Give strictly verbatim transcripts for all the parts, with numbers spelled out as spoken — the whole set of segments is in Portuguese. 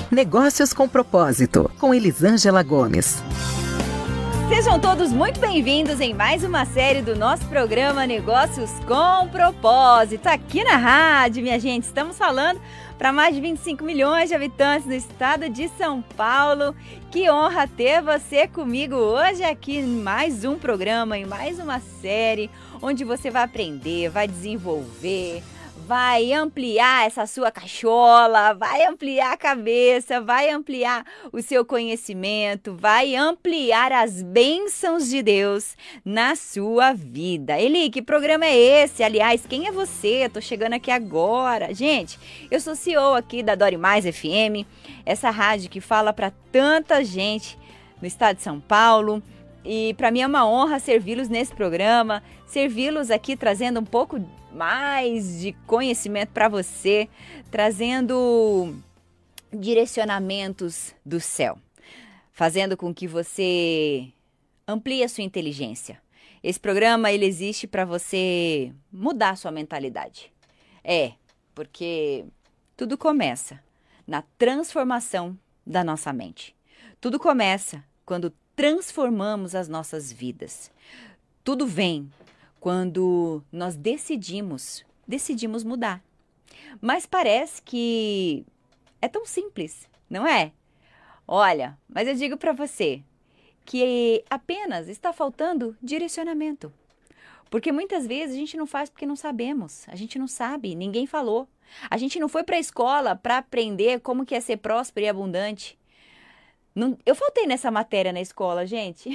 Negócios com Propósito, com Elisângela Gomes. Sejam todos muito bem-vindos em mais uma série do nosso programa Negócios com Propósito. Aqui na rádio, minha gente, estamos falando para mais de vinte e cinco milhões de habitantes no estado de São Paulo. Que honra ter você comigo hoje aqui em mais um programa, em mais uma série, onde você vai aprender, vai desenvolver, vai ampliar essa sua cachola, vai ampliar a cabeça, vai ampliar o seu conhecimento, vai ampliar as bênçãos de Deus na sua vida. Eli, que programa é esse? Aliás, quem é você? Eu tô chegando aqui agora. Gente, eu sou C E O aqui da Dore Mais F M, essa rádio que fala para tanta gente no estado de São Paulo. E para mim é uma honra servi-los nesse programa, servi-los aqui trazendo um pouco mais de conhecimento para você, trazendo direcionamentos do céu, fazendo com que você amplie a sua inteligência. Esse programa ele existe para você mudar a sua mentalidade. É, porque tudo começa na transformação da nossa mente. Tudo começa quando transformamos as nossas vidas. Tudo vem quando nós decidimos, decidimos mudar. Mas parece que é tão simples, não é? Olha, mas eu digo para você que apenas está faltando direcionamento. Porque muitas vezes a gente não faz porque não sabemos, a gente não sabe, ninguém falou. A gente não foi para a escola para aprender como que é ser próspero e abundante. Não, eu faltei nessa matéria na escola, gente.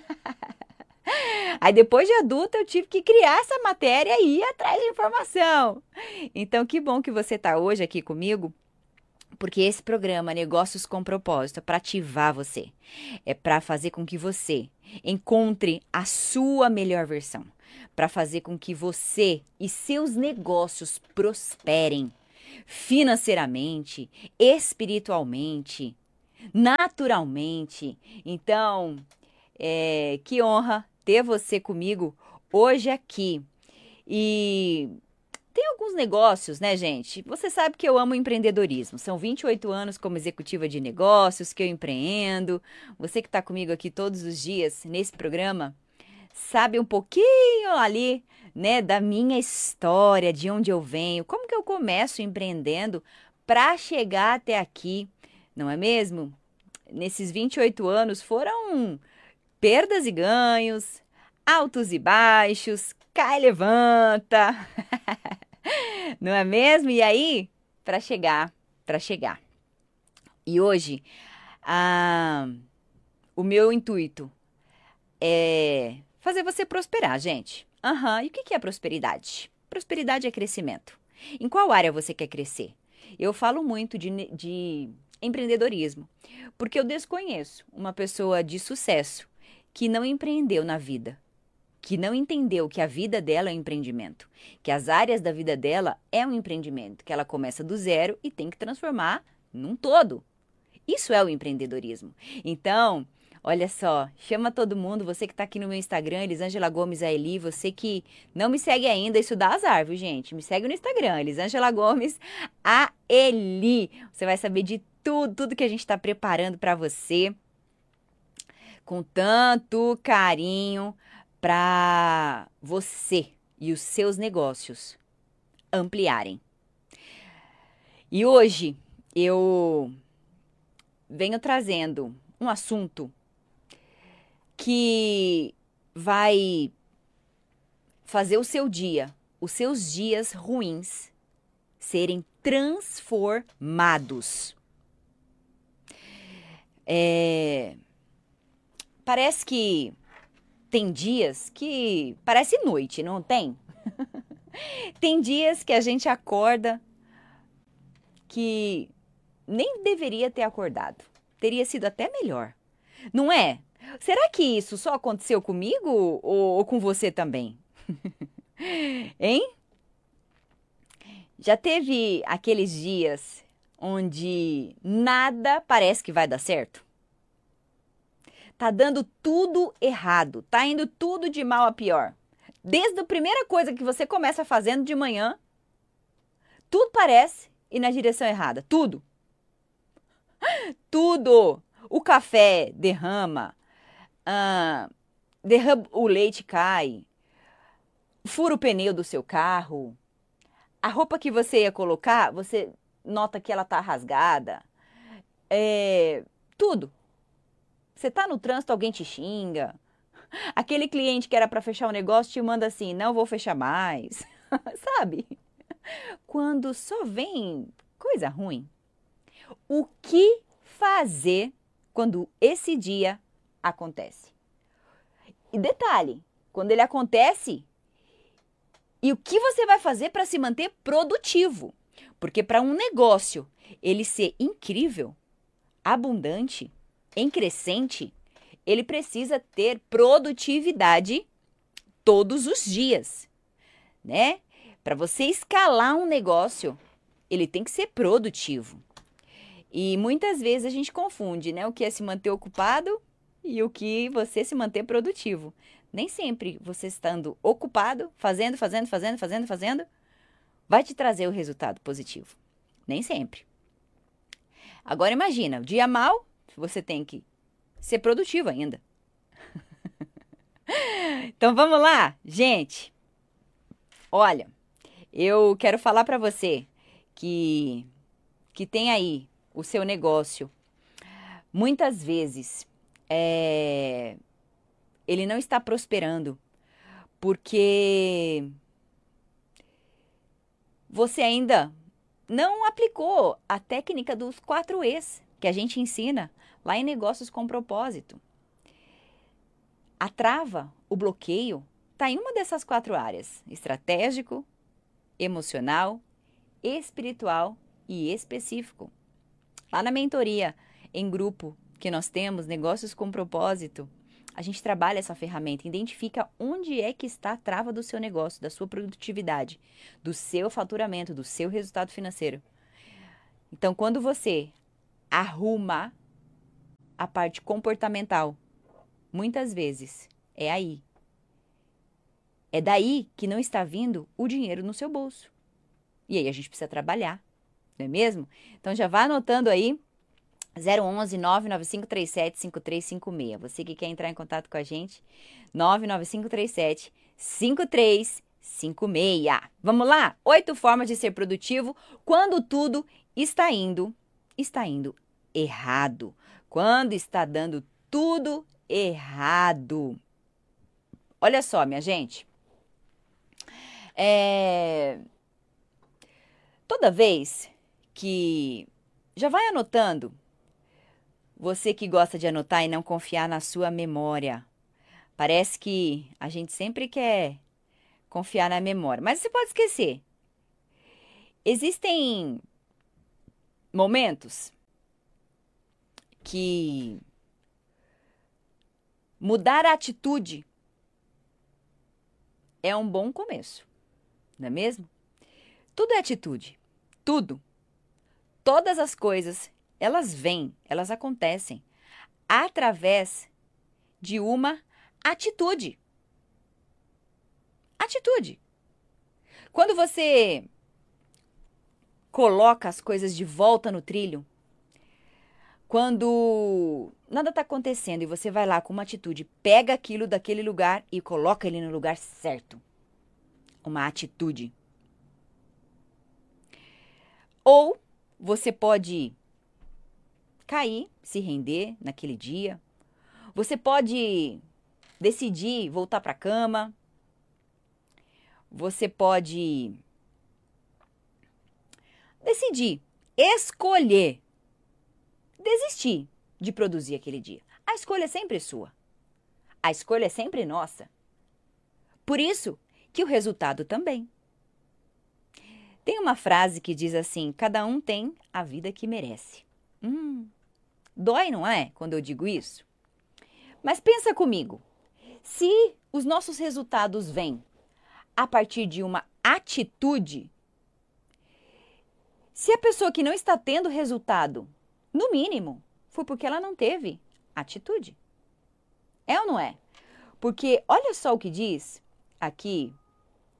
Aí depois de adulta eu tive que criar essa matéria e ir atrás de informação. Então que bom que você está hoje aqui comigo, porque esse programa Negócios com Propósito é para ativar você. É para fazer com que você encontre a sua melhor versão. Para fazer com que você e seus negócios prosperem financeiramente, espiritualmente, naturalmente. Então, é, que honra ter você comigo hoje aqui. E tem alguns negócios, né, gente? Você sabe que eu amo empreendedorismo. São vinte e oito anos como executiva de negócios que eu empreendo. Você que está comigo aqui todos os dias nesse programa, sabe um pouquinho ali, né, da minha história, de onde eu venho, como que eu começo empreendendo para chegar até aqui, não é mesmo? Nesses vinte e oito anos foram perdas e ganhos, altos e baixos, cai e levanta, não é mesmo? E aí, para chegar, para chegar. E hoje, ah, o meu intuito é fazer você prosperar, gente. Aham, uhum. E o que é prosperidade? Prosperidade é crescimento. Em qual área você quer crescer? Eu falo muito de, de empreendedorismo, porque eu desconheço uma pessoa de sucesso que não empreendeu na vida, que não entendeu que a vida dela é um empreendimento, que as áreas da vida dela é um empreendimento, que ela começa do zero e tem que transformar num todo. Isso é o empreendedorismo. Então, olha só, chama todo mundo, você que está aqui no meu Instagram, Elisângela Gomes A Eli, você que não me segue ainda, isso dá azar, viu, gente? Me segue no Instagram, Elisângela Gomes A Eli. Você vai saber de tudo, tudo que a gente está preparando para você, com tanto carinho para você e os seus negócios ampliarem. E hoje eu venho trazendo um assunto que vai fazer o seu dia, os seus dias ruins serem transformados. É... Parece que tem dias que parece noite, não tem? Tem dias que a gente acorda que nem deveria ter acordado. Teria sido até melhor, não é? Será que isso só aconteceu comigo ou, ou com você também? Hein? Já teve aqueles dias onde nada parece que vai dar certo? Tá dando tudo errado, tá indo tudo de mal a pior. Desde a primeira coisa que você começa fazendo de manhã, tudo parece ir na direção errada, tudo. Tudo. O café derrama, ah, derrama, o leite cai, fura o pneu do seu carro, a roupa que você ia colocar, você nota que ela tá rasgada, é, tudo. Você tá no trânsito, alguém te xinga. Aquele cliente que era para fechar o negócio te manda assim, não vou fechar mais, sabe? Quando só vem coisa ruim. O que fazer quando esse dia acontece? E detalhe, quando ele acontece, e o que você vai fazer para se manter produtivo? Porque para um negócio ele ser incrível, abundante, em crescente, ele precisa ter produtividade todos os dias, né? Para você escalar um negócio, ele tem que ser produtivo. E muitas vezes a gente confunde, né? O que é se manter ocupado e o que você se manter produtivo. Nem sempre você estando ocupado, fazendo, fazendo, fazendo, fazendo, fazendo, vai te trazer o resultado positivo. Nem sempre. Agora imagina, o dia mal, você tem que ser produtivo ainda. Então vamos lá, gente. Olha, eu quero falar para você que, que tem aí o seu negócio. Muitas vezes é, ele não está prosperando porque você ainda não aplicou a técnica dos quatro E's que a gente ensina lá em Negócios com Propósito. A trava, o bloqueio, está em uma dessas quatro áreas: estratégico, emocional, espiritual e específico. Lá na mentoria em grupo que nós temos, Negócios com Propósito, a gente trabalha essa ferramenta, identifica onde é que está a trava do seu negócio, da sua produtividade, do seu faturamento, do seu resultado financeiro. Então, quando você arruma a parte comportamental, muitas vezes é aí. É daí que não está vindo o dinheiro no seu bolso. E aí a gente precisa trabalhar, não é mesmo? Então já vá anotando aí, zero onze, nove nove cinco três sete, cinco três cinco seis. Você que quer entrar em contato com a gente, nove nove cinco três sete, cinco três cinco seis. Vamos lá? Oito formas de ser produtivo quando tudo está indo, está indo errado. Quando está dando tudo errado. Olha só, minha gente. É... Toda vez que... Já vai anotando. Você que gosta de anotar e não confiar na sua memória. Parece que a gente sempre quer confiar na memória, mas você pode esquecer. Existem momentos que mudar a atitude é um bom começo, não é mesmo? Tudo é atitude, tudo. Todas as coisas, elas vêm, elas acontecem através de uma atitude. Atitude. Quando você coloca as coisas de volta no trilho, quando nada está acontecendo e você vai lá com uma atitude, pega aquilo daquele lugar e coloca ele no lugar certo. Uma atitude. Ou você pode cair, se render naquele dia. Você pode decidir voltar para a cama. Você pode decidir, escolher desistir de produzir aquele dia. A escolha é sempre sua. A escolha é sempre nossa. Por isso que o resultado também. Tem uma frase que diz assim: cada um tem a vida que merece. Hum, dói, não é? Quando eu digo isso. Mas pensa comigo. Se os nossos resultados vêm a partir de uma atitude, se a pessoa que não está tendo resultado, no mínimo, foi porque ela não teve atitude. É ou não é? Porque olha só o que diz aqui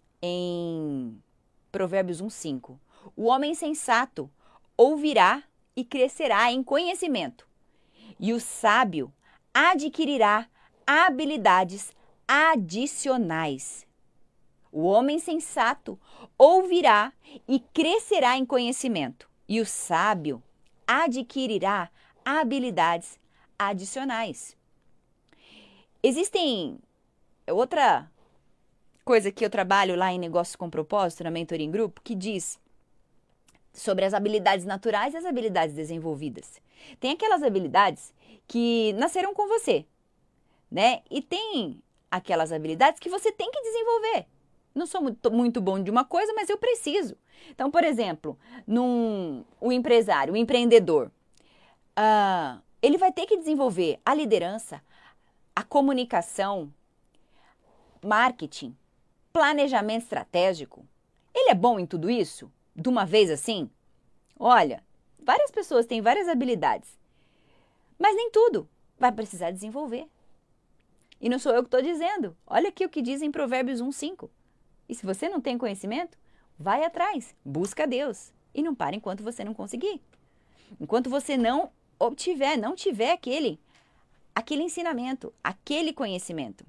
em Provérbios um, cinco. O homem sensato ouvirá e crescerá em conhecimento. E o sábio adquirirá habilidades adicionais. O homem sensato ouvirá e crescerá em conhecimento. E o sábio adquirirá habilidades adicionais. Existem outra coisa que eu trabalho lá em Negócios com Propósito, na Mentoria em Grupo, que diz sobre as habilidades naturais e as habilidades desenvolvidas. Tem aquelas habilidades que nasceram com você, né? E tem aquelas habilidades que você tem que desenvolver. Não sou muito, muito bom de uma coisa, mas eu preciso. Então, por exemplo, num, o empresário, o empreendedor, uh, ele vai ter que desenvolver a liderança, a comunicação, marketing, planejamento estratégico. Ele é bom em tudo isso? De uma vez assim? Olha, várias pessoas têm várias habilidades, mas nem tudo vai precisar desenvolver. E não sou eu que estou dizendo. Olha aqui o que diz em Provérbios um, cinco. E se você não tem conhecimento, vai atrás, busca Deus. E não para enquanto você não conseguir. Enquanto você não obtiver, não tiver aquele, aquele ensinamento, aquele conhecimento.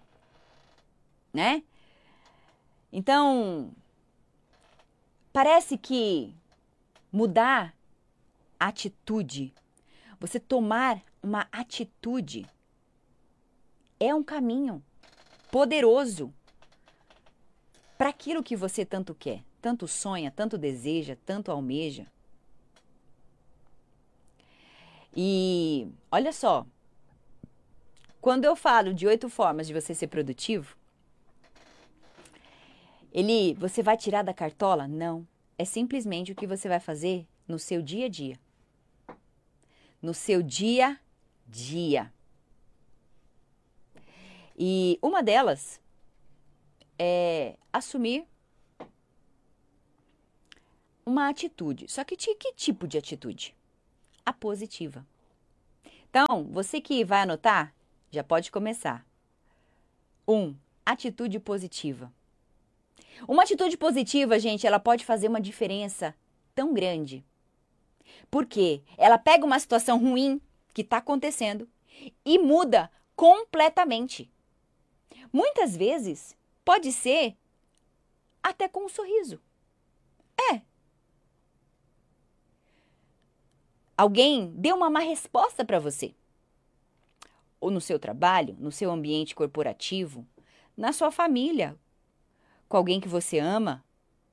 Né? Então, parece que mudar a atitude, você tomar uma atitude, é um caminho poderoso para aquilo que você tanto quer, tanto sonha, tanto deseja, tanto almeja. E olha só, quando eu falo de oito formas de você ser produtivo, ele, você vai tirar da cartola? Não. É simplesmente o que você vai fazer no seu dia a dia. No seu dia a dia. E uma delas é assumir uma atitude. Só que que tipo de atitude? A positiva. Então, você que vai anotar, já pode começar. Um, atitude positiva. Uma atitude positiva, gente, ela pode fazer uma diferença tão grande. Por quê? Ela pega uma situação ruim que está acontecendo e muda completamente. Muitas vezes, pode ser até com um sorriso. É. Alguém deu uma má resposta para você. Ou no seu trabalho, no seu ambiente corporativo, na sua família, com alguém que você ama.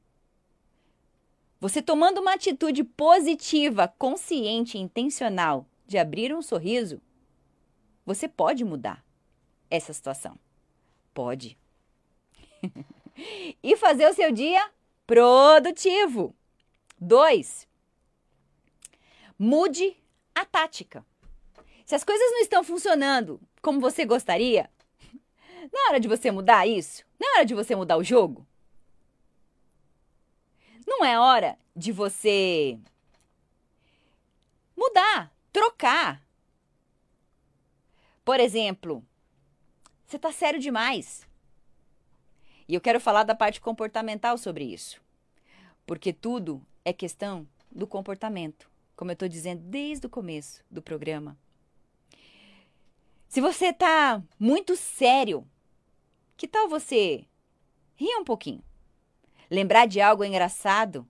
Você tomando uma atitude positiva, consciente e intencional de abrir um sorriso, você pode mudar essa situação. Pode. E fazer o seu dia produtivo. Dois, mude a tática. Se as coisas não estão funcionando como você gostaria, não é hora de você mudar isso? Não é hora de você mudar o jogo? Não é hora de você mudar, trocar. Por exemplo, você está sério demais. E eu quero falar da parte comportamental sobre isso. Porque tudo é questão do comportamento, como eu estou dizendo desde o começo do programa. Se você está muito sério, que tal você rir um pouquinho? Lembrar de algo engraçado?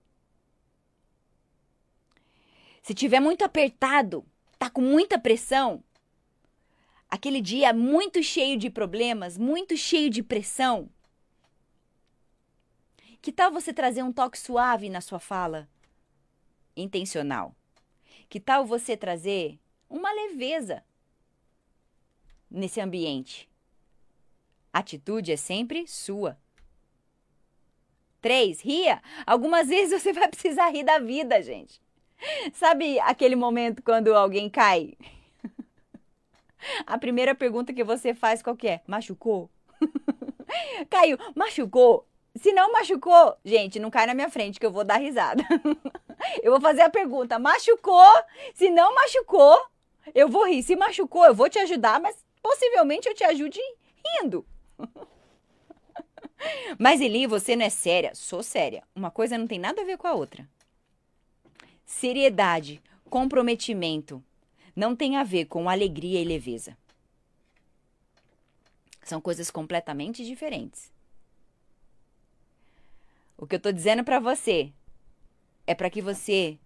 Se tiver muito apertado, tá com muita pressão, aquele dia muito cheio de problemas, muito cheio de pressão, que tal você trazer um toque suave na sua fala? Intencional. Que tal você trazer uma leveza nesse ambiente? A atitude é sempre sua. Três, ria. Algumas vezes você vai precisar rir da vida, gente. Sabe aquele momento quando alguém cai? A primeira pergunta que você faz qual que é? Machucou? Caiu, machucou? Se não machucou, gente, não cai na minha frente que eu vou dar risada. Eu vou fazer a pergunta, machucou? Se não machucou, eu vou rir. Se machucou, eu vou te ajudar, mas possivelmente eu te ajude rindo. Mas Eli, você não é séria? Sou séria. Uma coisa não tem nada a ver com a outra. seriedade, comprometimento não tem a ver com alegria e leveza. São coisas completamente diferentes. O que eu estou dizendo para você é para que você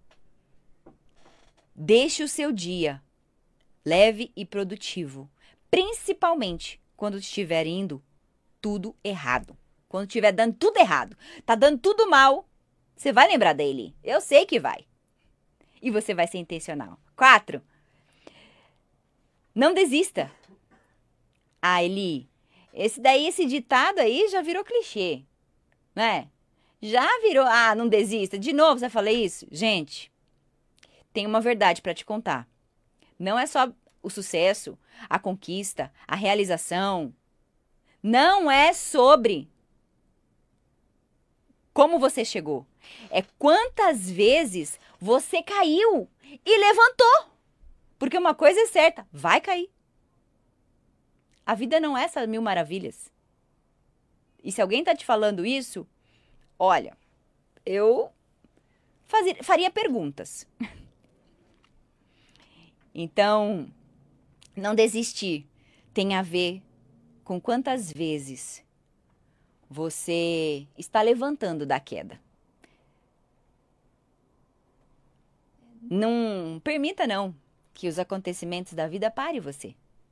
deixe o seu dia leve e produtivo, principalmente quando estiver indo tudo errado. Quando estiver dando tudo errado, tá dando tudo mal, você vai lembrar dele. Eu sei que vai. E você vai ser intencional. Quatro. Não desista. Ah, Eli, esse daí, esse ditado aí já virou clichê, né? Já virou, ah, não desista. De novo você fala isso? Gente, tem uma verdade para te contar. Não é só o sucesso, a conquista, a realização. Não é sobre como você chegou. É quantas vezes você caiu e levantou. Porque uma coisa é certa, vai cair. A vida não é essas mil maravilhas. E se alguém está te falando isso, olha, eu fazia, faria perguntas. Então, não desistir tem a ver com quantas vezes você está levantando da queda. Não permita, não, que os acontecimentos da vida parem você.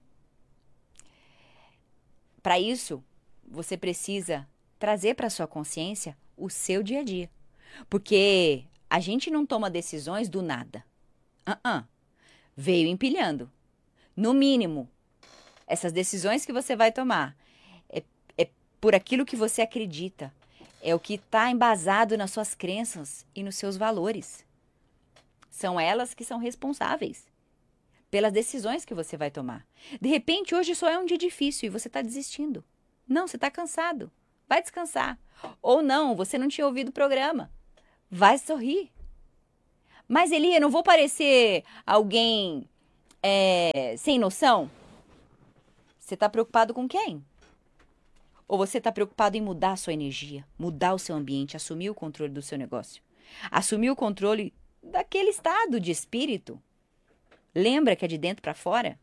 Para isso, você precisa trazer para sua consciência o seu dia a dia. Porque a gente não toma decisões do nada. Uh-uh. Veio empilhando. No mínimo, essas decisões que você vai tomar é, é por aquilo que você acredita. É o que está embasado nas suas crenças e nos seus valores. São elas que são responsáveis pelas decisões que você vai tomar. De repente, hoje só é um dia difícil e você está desistindo. Não, você está cansado. Vai descansar. Ou não, você não tinha ouvido o programa. Vai sorrir. Mas, Eli, eu não vou parecer alguém é, sem noção? Você está preocupado com quem? Ou você está preocupado em mudar a sua energia, mudar o seu ambiente, assumir o controle do seu negócio? Assumir o controle daquele estado de espírito. Lembra que é de dentro para fora?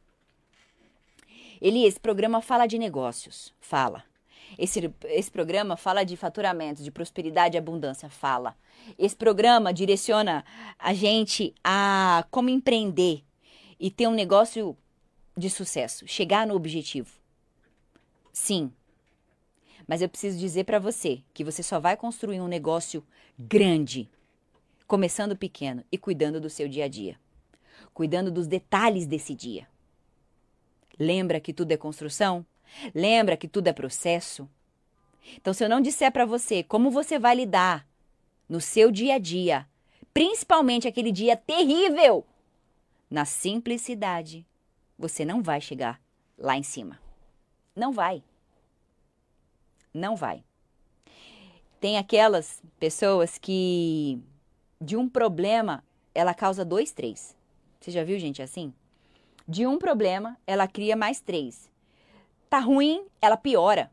Eli, esse programa fala de negócios. Fala. Esse, esse programa fala de faturamento, de prosperidade e abundância. Fala. Esse programa direciona a gente a como empreender e ter um negócio de sucesso. Chegar no objetivo. Sim. Mas eu preciso dizer para você que você só vai construir um negócio grande, começando pequeno e cuidando do seu dia a dia. Cuidando dos detalhes desse dia. Lembra que tudo é construção? Lembra que tudo é processo? Então, se eu não disser para você como você vai lidar no seu dia a dia, principalmente aquele dia terrível, na simplicidade, você não vai chegar lá em cima. Não vai. Não vai. Tem aquelas pessoas que de um problema ela causa dois, três. Você já viu gente assim? De um problema, ela cria mais três. Tá ruim, ela piora.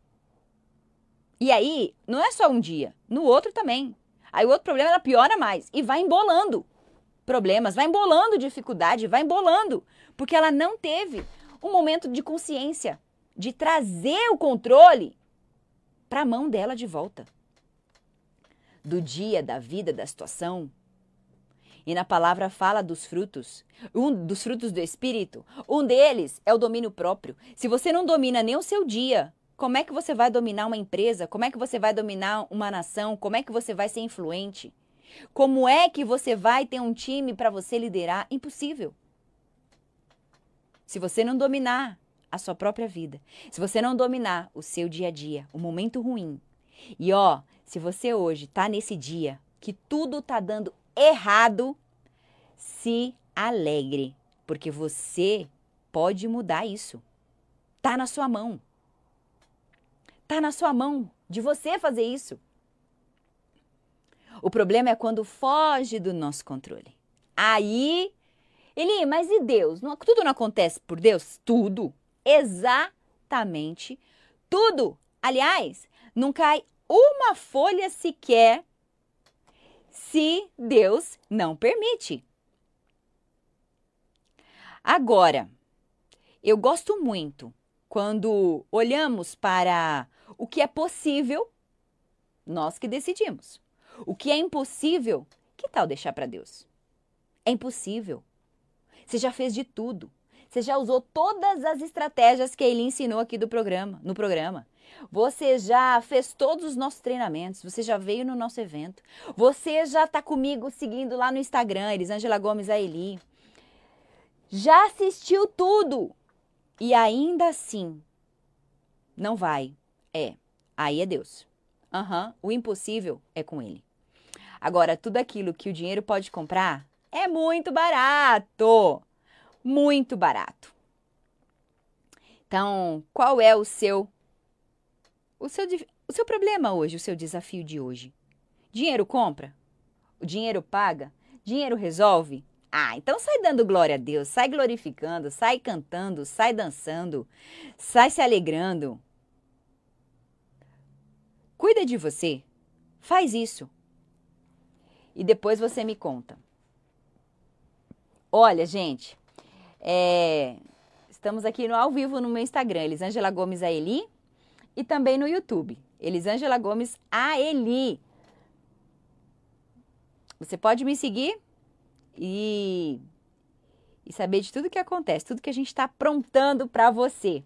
E aí, não é só um dia, no outro também. Aí o outro problema, ela piora mais. E vai embolando problemas, vai embolando dificuldade, vai embolando. Porque ela não teve um momento de consciência, de trazer o controle para a mão dela de volta. Do dia, da vida, da situação. E na palavra fala dos frutos, um dos frutos do Espírito. Um deles é o domínio próprio. Se você não domina nem o seu dia, como é que você vai dominar uma empresa? Como é que você vai dominar uma nação? Como é que você vai ser influente? Como é que você vai ter um time para você liderar? Impossível. Se você não dominar a sua própria vida, se você não dominar o seu dia a dia, o momento ruim. E ó, se você hoje está nesse dia que tudo está dando errado, se alegre, porque você pode mudar isso. Tá na sua mão. Tá na sua mão de você fazer isso. O problema é quando foge do nosso controle. Aí, Eli, mas e Deus? Não, tudo não acontece por Deus? Tudo. Exatamente tudo. Aliás, não cai uma folha sequer se Deus não permite. Agora, eu gosto muito quando olhamos para o que é possível, nós que decidimos. O que é impossível, que tal deixar para Deus? É impossível. Você já fez de tudo. Você já usou todas as estratégias que ele ensinou aqui do programa, no programa. Você já fez todos os nossos treinamentos. Você já veio no nosso evento. Você já está comigo seguindo lá no Instagram, Elisângela Gomes Aeli. Já assistiu tudo. E ainda assim, não vai. É, aí é Deus. Aham, uhum, o impossível é com ele. Agora, tudo aquilo que o dinheiro pode comprar é muito barato. Muito barato. Então, qual é o seu, o seu, o seu problema hoje, o seu desafio de hoje? Dinheiro compra? O dinheiro paga? Dinheiro resolve? Ah, então sai dando glória a Deus, sai glorificando, sai cantando, sai dançando, sai se alegrando. Cuida de você, faz isso. E depois você me conta. Olha, gente, é, estamos aqui no ao vivo no meu Instagram, Elisângela Gomes Aeli, e também no YouTube, Elisângela Gomes Aeli. Você pode me seguir e, e saber de tudo que acontece, tudo que a gente está aprontando para você.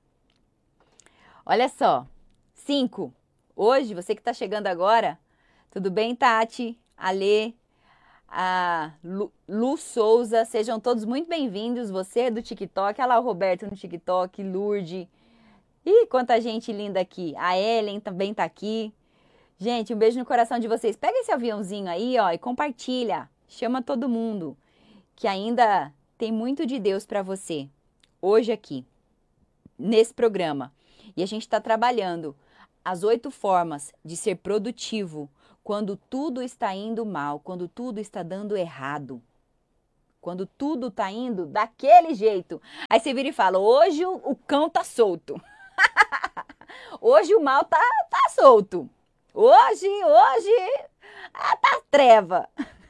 Olha só, cinco. Hoje, você que está chegando agora, tudo bem, Tati, Alê, a Lu, Lu Souza, sejam todos muito bem-vindos. Você do TikTok, olha lá o Roberto no TikTok, Lourdes. Ih, quanta gente linda aqui. A Ellen também tá aqui. Gente, um beijo no coração de vocês. Pega esse aviãozinho aí, ó, e compartilha. Chama todo mundo, que ainda tem muito de Deus para você. Hoje aqui, nesse programa. E a gente está trabalhando as oito formas de ser produtivo quando tudo está indo mal, quando tudo está dando errado. Quando tudo está indo daquele jeito. Aí você vira e fala, hoje o, o cão tá solto. Hoje o mal tá, tá solto. Hoje, hoje, ah, tá treva.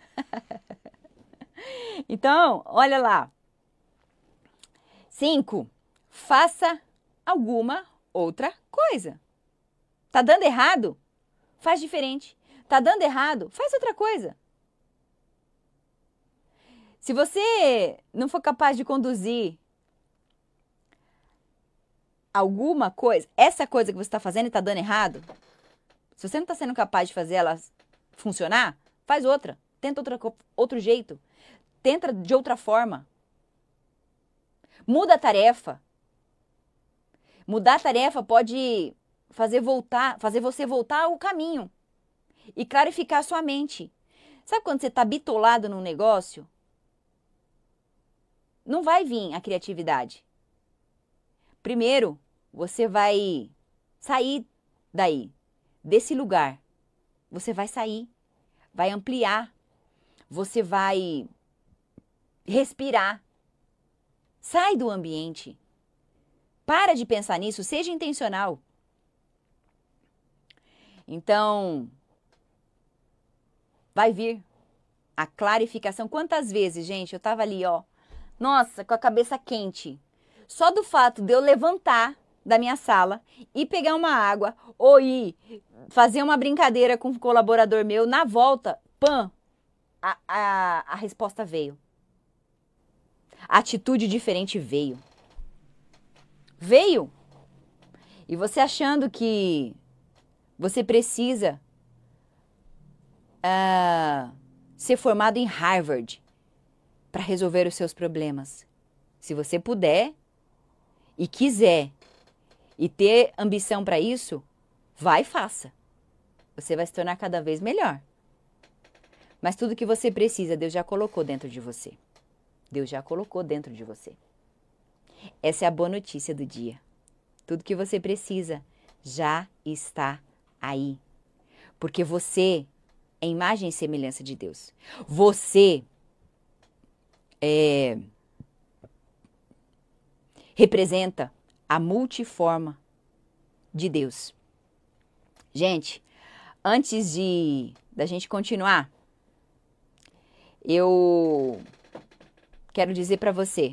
Então, olha lá. Cinco, faça alguma outra coisa. Tá dando errado? Faz diferente. Tá dando errado? Faz outra coisa. Se você não for capaz de conduzir alguma coisa, essa coisa que você está fazendo e está dando errado, se você não está sendo capaz de fazer ela funcionar, faz outra. Tenta outra, outro jeito. Tenta de outra forma. Muda a tarefa. Mudar a tarefa pode fazer voltar, fazer você voltar ao caminho e clarificar a sua mente. Sabe quando você está bitolado num negócio? Não vai vir a criatividade. Primeiro, você vai sair daí, desse lugar. Você vai sair, vai ampliar, você vai respirar. Sai do ambiente. Para de pensar nisso, seja intencional. Então, vai vir a clarificação. Quantas vezes, gente, eu tava ali, ó, nossa, com a cabeça quente. Só do fato de eu levantar da minha sala e pegar uma água ou ir fazer uma brincadeira com um colaborador meu, na volta, pã, a, a, a resposta veio. A atitude diferente veio. Veio. E você achando que você precisa uh, ser formado em Harvard para resolver os seus problemas. Se você puder e quiser e ter ambição para isso, vai e faça. Você vai se tornar cada vez melhor. Mas tudo que você precisa, Deus já colocou dentro de você. Deus já colocou dentro de você. Essa é a boa notícia do dia. Tudo que você precisa já está aí. Porque você é imagem e semelhança de Deus. Você é, representa a multiforma de Deus. Gente, antes de da gente continuar, Eu quero dizer para você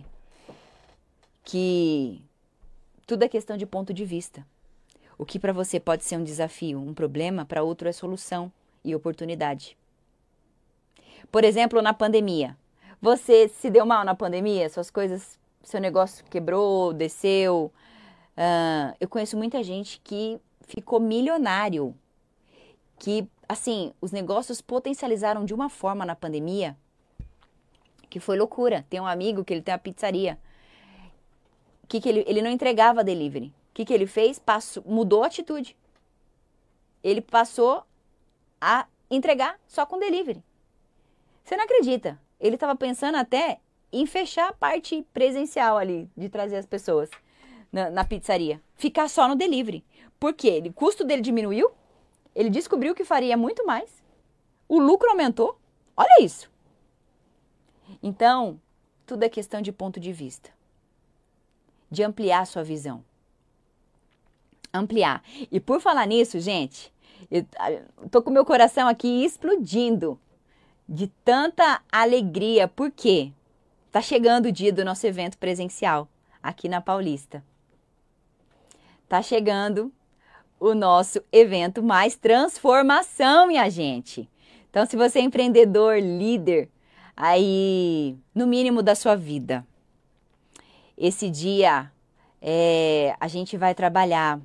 que tudo é questão de ponto de vista. O que para você pode ser um desafio, um problema, para outro é solução e oportunidade. Por exemplo, na pandemia. Você se deu mal na pandemia? Suas coisas, seu negócio quebrou, desceu? Uh, eu conheço muita gente que ficou milionário. Que, assim, os negócios potencializaram de uma forma na pandemia que foi loucura. Tem um amigo que ele tem uma pizzaria. Que que ele, ele não entregava delivery. O que, que ele fez? Passou, mudou a atitude. Ele passou a entregar só com delivery. Você não acredita. Ele estava pensando até em fechar a parte presencial ali, de trazer as pessoas na, na pizzaria. Ficar só no delivery. Por quê? O custo dele diminuiu. Ele descobriu que faria muito mais. O lucro aumentou. Olha isso. Então, tudo é questão de ponto de vista. De ampliar a sua visão. Ampliar. E por falar nisso, gente, eu tô com meu coração aqui explodindo de tanta alegria. Por quê? Tá chegando o dia do nosso evento presencial aqui na Paulista. Tá chegando o nosso evento Mais Transformação, minha gente. Então, se você é empreendedor, líder, aí no mínimo da sua vida, esse dia é, a gente vai trabalhar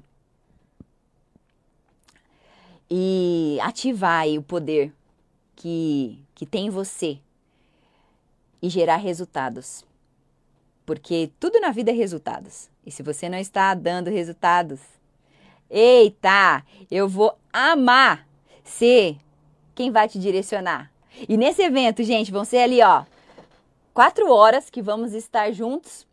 e ativar aí o poder que, que tem em você e gerar resultados. Porque tudo na vida é resultados. E se você não está dando resultados, eita, eu vou amar ser quem vai te direcionar. E nesse evento, gente, vão ser ali, ó, quatro horas que vamos estar juntos,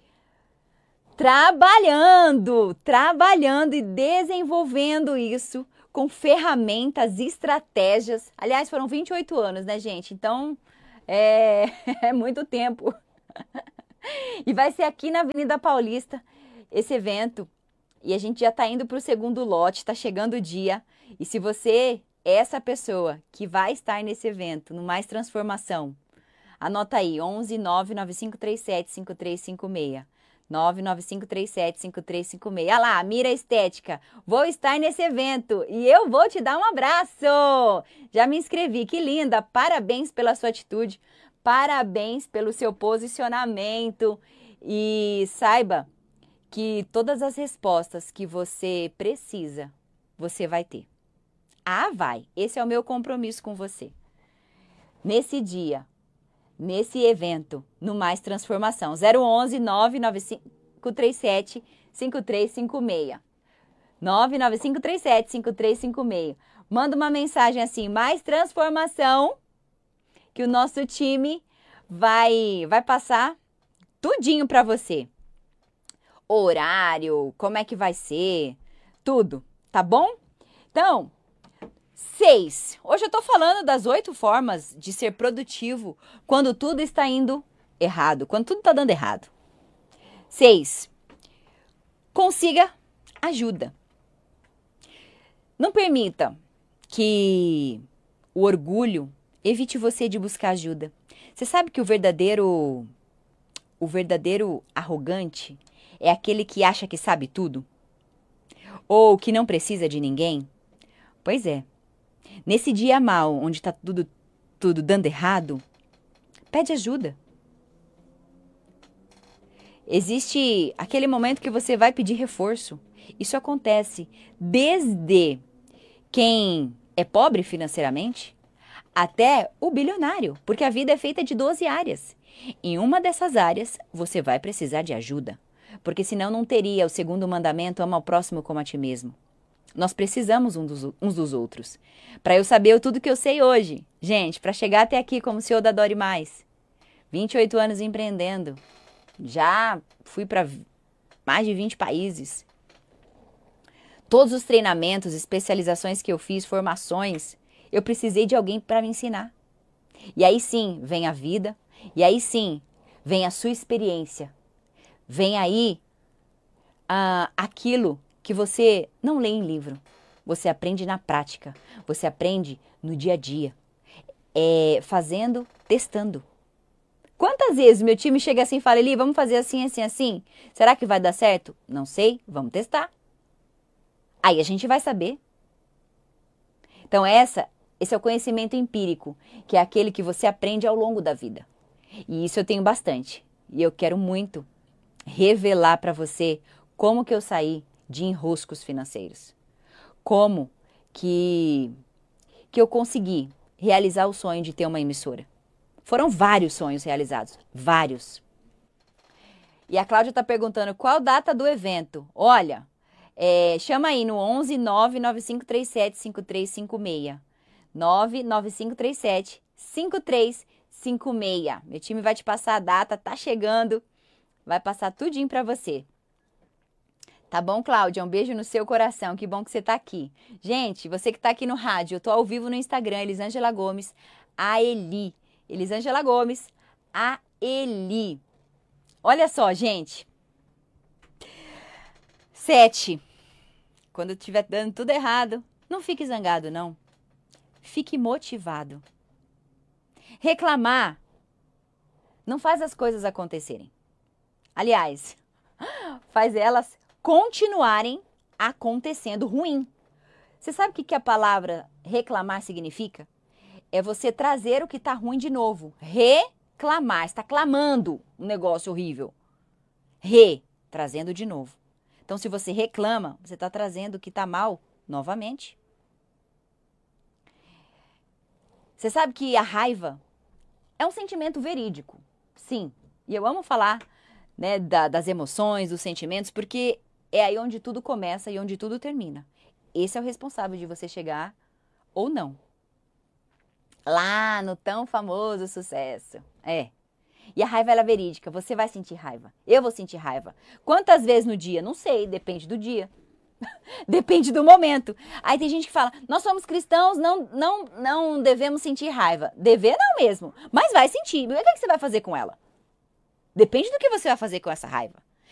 trabalhando, trabalhando e desenvolvendo isso com ferramentas, estratégias. Aliás, foram vinte e oito anos, né, gente? Então, é, é muito tempo. E vai ser aqui na Avenida Paulista esse evento. E a gente já está indo para o segundo lote, está chegando o dia. E se você é essa pessoa que vai estar nesse evento, no Mais Transformação, anota aí, onze nove nove cinco três sete cinco três cinco seis. nove nove cinco três sete cinco três cinco seis. Olha lá, Mira Estética. Vou estar nesse evento e eu vou te dar um abraço. Já me inscrevi, que linda. Parabéns pela sua atitude. Parabéns pelo seu posicionamento. E saiba que todas as respostas que você precisa, você vai ter. Ah, vai. Esse é o meu compromisso com você. Nesse dia, nesse evento, no Mais Transformação. zero onze nove nove cinco três sete cinco três cinco seis. nove nove cinco três sete cinco três cinco seis. Manda uma mensagem assim, Mais Transformação, que o nosso time vai, vai passar tudinho para você. Horário, como é que vai ser, tudo, tá bom? Então, seis. Hoje eu tô falando das oito formas de ser produtivo quando tudo está indo errado, quando tudo está dando errado. Seis. Consiga ajuda. Não permita que o orgulho evite você de buscar ajuda. Você sabe que o verdadeiro, o verdadeiro arrogante é aquele que acha que sabe tudo? Ou que não precisa de ninguém? Pois é. Nesse dia mal, onde está tudo, tudo dando errado, pede ajuda. Existe aquele momento que você vai pedir reforço. Isso acontece desde quem é pobre financeiramente até o bilionário, porque a vida é feita de doze áreas. Em uma dessas áreas, você vai precisar de ajuda, porque senão não teria o segundo mandamento, ama ao próximo como a ti mesmo. Nós precisamos um dos, uns dos outros. Para eu saber tudo que eu sei hoje. Gente, para chegar até aqui como C E O da Dore Mais. vinte e oito anos empreendendo. Já fui para mais de vinte países. Todos os treinamentos, especializações que eu fiz, formações, eu precisei de alguém para me ensinar. E aí sim, vem a vida. E aí sim, vem a sua experiência. Vem aí ah, aquilo que você não lê em livro, você aprende na prática, você aprende no dia a dia. é fazendo, testando. Quantas vezes meu time chega assim e fala, Eli, vamos fazer assim, assim, assim? Será que vai dar certo? Não sei, vamos testar. Aí a gente vai saber. Então essa, esse é o conhecimento empírico, que é aquele que você aprende ao longo da vida. E isso eu tenho bastante. E eu quero muito revelar para você como que eu saí de enroscos financeiros. Como que, que eu consegui realizar o sonho de ter uma emissora. Foram vários sonhos realizados, vários. E a Cláudia está perguntando qual data do evento. Olha, é, chama aí no onze nove nove cinco três sete cinco três cinco seis. nove nove cinco três sete cinco três cinco seis. Meu time vai te passar a data, tá chegando. Vai passar tudinho para você. Tá bom, Cláudia? Um beijo no seu coração. Que bom que você tá aqui. Gente, você que tá aqui no rádio, eu tô ao vivo no Instagram, Elisângela Gomes, a Eli. Elisângela Gomes, a Eli. Olha só, gente. Sete. Quando estiver dando tudo errado, não fique zangado, não. Fique motivado. Reclamar não faz as coisas acontecerem. Aliás, faz elas continuarem acontecendo ruim. Você sabe o que a palavra reclamar significa? É você trazer o que está ruim de novo. Reclamar. Está clamando um negócio horrível. Re, trazendo de novo. Então, se você reclama, você está trazendo o que está mal novamente. Você sabe que a raiva é um sentimento verídico. Sim. E eu amo falar, né, da, das emoções, dos sentimentos, porque é aí onde tudo começa e onde tudo termina. Esse é o responsável de você chegar ou não. Lá no tão famoso sucesso. É. E a raiva ela é verídica. Você vai sentir raiva. Eu vou sentir raiva. Quantas vezes no dia? Não sei. Depende do dia. Depende do momento. Aí tem gente que fala, nós somos cristãos, não, não, não devemos sentir raiva. Dever não mesmo. Mas vai sentir. E o que, é que você vai fazer com ela? Depende do que você vai fazer com essa raiva.